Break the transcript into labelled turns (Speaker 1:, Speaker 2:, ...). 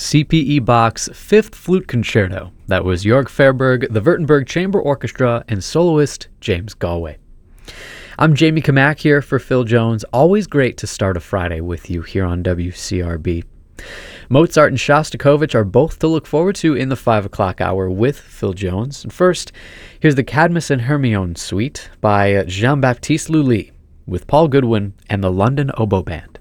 Speaker 1: CPE Bach's Fifth Flute Concerto. That was Jörg Faerberg, the Württemberg Chamber Orchestra, and soloist James Galway. I'm Jamie Kamak here for Phil Jones. Always great to start a Friday with you here on WCRB. Mozart and Shostakovich are both to look forward to in the 5 o'clock hour with Phil Jones. And first, here's the Cadmus and Hermione Suite by Jean-Baptiste Lully with Paul Goodwin and the London Oboe Band.